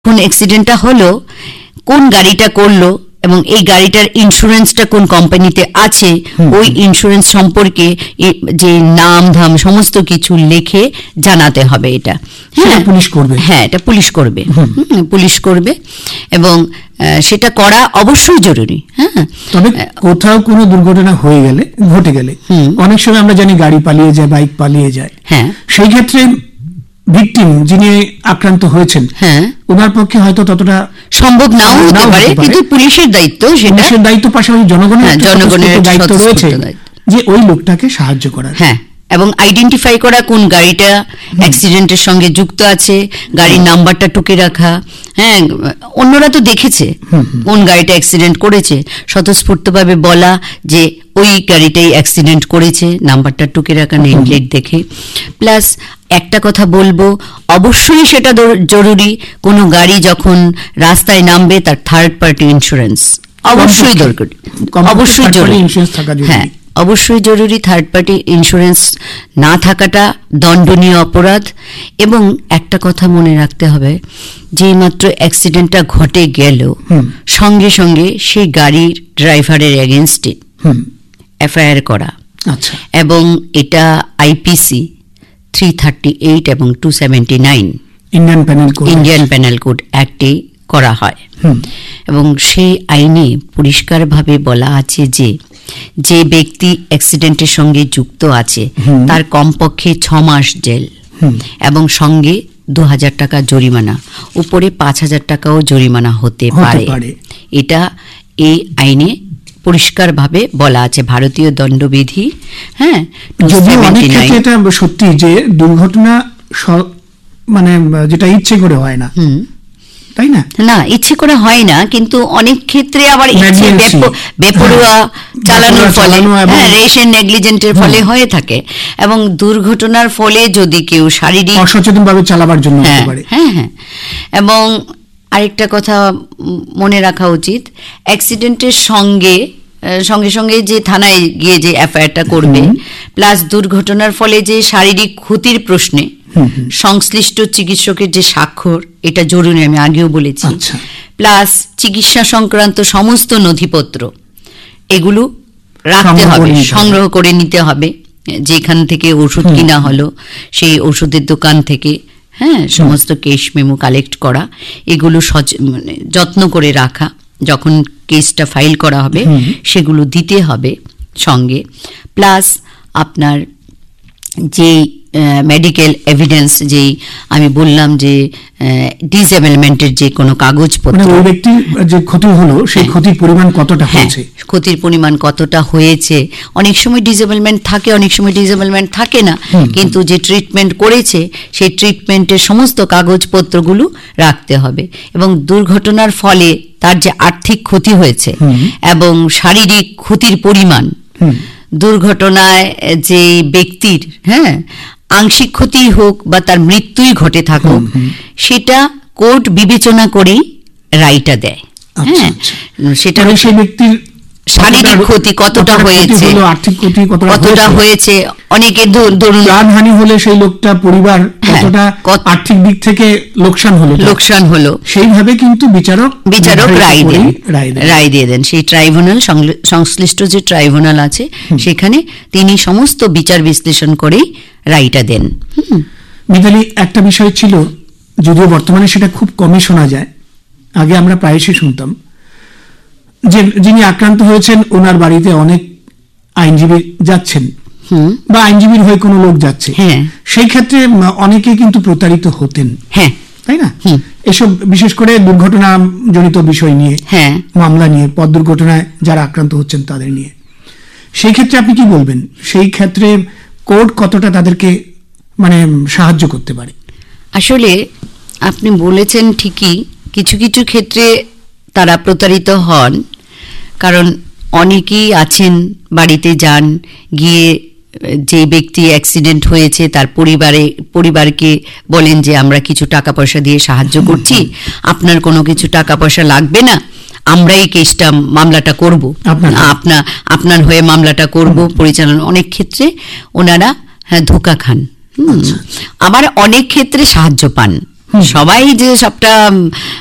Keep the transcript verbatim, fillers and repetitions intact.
কোন অ্যাক্সিডেন্টটা হলো, কোন গাড়িটা করলো এবং এই গাড়িটার ইন্স্যুরেন্সটা কোন কোম্পানিতে আছে, ওই ইন্স্যুরেন্স সম্পর্কে যে নাম ধাম সমস্ত কিছু লিখে জানাতে হবে। এটা হ্যাঁ পুলিশ করবে। হ্যাঁ এটা পুলিশ করবে, পুলিশ করবে এবং সেটা করা অবশ্যই জরুরি। হ্যাঁ তবে কোথাও কোনো দুর্ঘটনা হয়ে গেলে ঘটে গেলে অনেক সময় আমরা জানি গাড়ি পালিয়ে যায়, বাইক পালিয়ে যায়। হ্যাঁ সেই ক্ষেত্রে ভিকটিম যিনি আক্রান্ত হয়েছেন, হ্যাঁ ওনার পক্ষে হয়তো ততটা সম্ভব নাও হতে পারে, কিন্তু পুলিশের দায়িত্ব, সেটা পুলিশের দায়িত্ব, পাশাপাশি জনগণের জনগণের দায়িত্ব রয়েছে যে ওই লোকটাকে সাহায্য করা। হ্যাঁ এবং আইডেন্টিফাই করা কোন গাড়িটা অ্যাক্সিডেন্টের সঙ্গে যুক্ত আছে, গাড়ির নাম্বারটা টুকে রাখা। হ্যাঁ অন্যরা তো দেখেছে কোন গাড়িটা অ্যাক্সিডেন্ট করেছে, স্বতঃস্ফূর্তভাবে বলা যে ওই গাড়িটাই অ্যাক্সিডেন্ট করেছে, নাম্বারটা টুকে রাখা নেম প্লেট দেখে। প্লাস একটা কথা বলবো, অবশ্যই সেটা জরুরি, কোনো গাড়ি যখন রাস্তায় নামবে তার থার্ড পার্টি ইন্স্যুরেন্স অবশ্যই দরকার, অবশ্যই জরুরি। হ্যাঁ অবশ্যই জরুরি। থার্ড পার্টি ইন্স্যুরেন্স না থাকাটা দণ্ডনীয় অপরাধ। এবং একটা কথা মনে রাখতে হবে, যে মাত্র অ্যাক্সিডেন্টটা ঘটে গেল সঙ্গে সঙ্গে সেই গাড়ির ড্রাইভারের এগেনস্টে এফআইআর করা। আচ্ছা। এবং এটা আইপিসি থ্রি থার্টি এইট এবং two seventy nine Indian panel code Indian panel code অ্যাক্টে করা হয়। এবং সেই আইনে পরিষ্কারভাবে বলা আছে যে যে ব্যক্তি অ্যাক্সিডেন্টের সঙ্গে যুক্ত আছে তার কমপক্ষে ছ মাস জেল এবং সঙ্গে দু হাজার টাকা জরিমানা, উপরে পাঁচ হাজার টাকাও জরিমানা হতে পারে। এটা এই আইনে পরিষ্কারভাবে বলা আছে, ভারতীয় দণ্ডবিধি। হ্যাঁ যদিও অনেক ক্ষেত্রে এটা সত্যি যে দুর্ঘটনা মানে যেটা ইচ্ছে করে হয় না, তাই না? না ইচ্ছে করে হয় না, কিন্তু অনেক ক্ষেত্রে আবার ইচ্ছে বেপরোয়া চালানোর ফলে, হ্যাঁ রেশন নেগলিজেন্টের ফলে হয়ে থাকে। এবং দুর্ঘটনার ফলে যদি কেউ শারীরিক অসচেতন ভাবে চালাবার জন্য হতে পারে। হ্যাঁ হ্যাঁ এবং আরেকটা কথা মনে রাখা উচিত, অ্যাক্সিডেন্টের সঙ্গে সঙ্গে সঙ্গে যে থানায় গিয়ে যে এফআইআরটা করবে, প্লাস দুর্ঘটনার ফলে যে শারীরিক ক্ষতির প্রশ্নে সংশ্লিষ্ট চিকিৎসকের যে স্বাক্ষর, এটা জরুরি, আমি আগেও বলেছি। প্লাস চিকিৎসা সংক্রান্ত সমস্ত নথিপত্র এগুলো রাখতে হবে, সংগ্রহ করে নিতে হবে। যেখান থেকে ওষুধ কিনা হলো সেই ওষুধের দোকান থেকে, হ্যাঁ সমস্ত কেস মেমো কালেক্ট করা, এগুলো মানে যত্ন করে রাখা, যখন কেসটা ফাইল করা হবে সেগুলো দিতে হবে সঙ্গে। প্লাস আপনার যে মেডিকেল এভিডেন্স, যেই আমি বললাম যে ডিসএবলমেন্টের যে কোনো কাগজপত্র, ওই ব্যক্তির যে ক্ষতি হলো সেই ক্ষতির পরিমাণ কতটা হয়েছে, ক্ষতির পরিমাণ কতটা হয়েছে। অনেক সময় ডিসএবলমেন্ট থাকে, অনেক সময় ডিসএবলমেন্ট থাকে না, কিন্তু যে ট্রিটমেন্ট করেছে সেই ট্রিটমেন্টের সমস্ত কাগজপত্রগুলো রাখতে হবে। এবং দুর্ঘটনার ফলে তার যে আর্থিক ক্ষতি হয়েছে এবং শারীরিক ক্ষতির পরিমাণ, দুর্ঘটনায় যে ব্যক্তির হ্যাঁ আংশিক ক্ষতি হোক বা তার মৃত্যুই ঘটে থাকুক, সেটা কোর্ট বিবেচনা করেই রায়টা দেয়। হ্যাঁ সেটা সেই ব্যক্তির শারীরিক ক্ষতি কতটা হয়েছে, আর্থিক ক্ষতি কতটা হয়েছে, অনেকের ধরুন প্রাণহানি হলে সেই লোকটা পরিবার কতটা আর্থিক দিক থেকে লোকসান হলো লোকসান হলো সেইভাবে কিন্তু বিচারক বিচারক রায় দেন, রায় দিয়ে দেন। সেই ট্রাইব্যুনাল, সংশ্লিষ্ট যে ট্রাইব্যুনাল আছে সেখানে তিনি সমস্ত বিচার বিশ্লেষণ করেই রায়টা দেন। মিতালি, একটা বিষয় ছিল, যদিও বর্তমানে সেটা খুব কমই শোনা যায়, আগে আমরা প্রায়শই শুনতাম যে যিনি আক্রান্ত হয়েছেন ওনার বাড়িতে অনেক আইনজীবী যাচ্ছেন বা আইনজীবীর হয়ে কোনো লোক যাচ্ছে, সেই ক্ষেত্রে অনেকে কিন্তু প্রতারিত হতেন, হ্যাঁ তাই না? এসব বিশেষ করে দুর্ঘটনা জনিত বিষয় নিয়ে, হ্যাঁ মামলা নিয়ে, পথ দুর্ঘটনায় যারা আক্রান্ত হচ্ছেন তাদের নিয়ে, সেই ক্ষেত্রে আপনি কি বলবেন? সেই ক্ষেত্রে কোর্ট কতটা তাদেরকে মানে সাহায্য করতে পারে? আসলে আপনি বলেছেন ঠিকই, কিছু কিছু ক্ষেত্রে তারা প্রতারিত হন, কারণ অনেকেই আছেন বাড়িতে যান, গিয়ে যে ব্যক্তি অ্যাক্সিডেন্ট হয়েছে তার পরিবারে পরিবারকে বলেন যে আমরা কিছু টাকা পয়সা দিয়ে সাহায্য করছি, আপনার কোনো কিছু টাকা পয়সা লাগবে না, আমরা এই কেসটা মামলাটা করব, আপনার আপনার হয়ে মামলাটা করব পরিচালনা। অনেক ক্ষেত্রে ওনারা হ্যাঁ ধোঁকা খান, আবার অনেক ক্ষেত্রে সাহায্য পান। সবাই যে সবটা